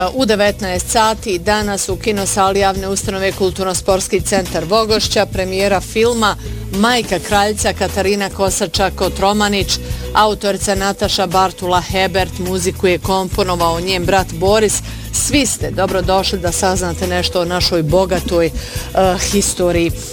U 19 sati danas u kinosali javne ustanove Kulturno-sportski centar Vogošća premijera filma Majka kraljica Katarina Kosača-Kotromanić, autorica Nataša Bartula Hebert, muziku je komponovao njen brat Boris. Svi ste dobrodošli da saznate nešto o našoj bogatoj historiji.